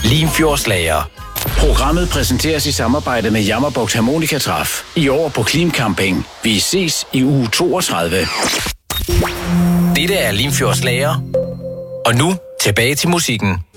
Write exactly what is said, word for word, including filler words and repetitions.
Limfjordslager. Programmet præsenteres i samarbejde med Jammerbugt Harmonikatræf. I år på Klimcamping. Vi ses i uge toogtredive. Dette er Limfjordslager. Og nu tilbage til musikken.